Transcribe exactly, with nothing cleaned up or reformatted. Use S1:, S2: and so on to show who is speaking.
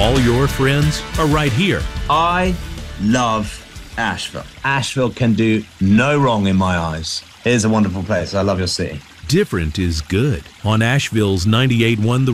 S1: all your friends are right here.
S2: I love Asheville. Asheville can do no wrong in my eyes. It is a wonderful place. I love your city.
S1: Different is good on Asheville's ninety-eight point one The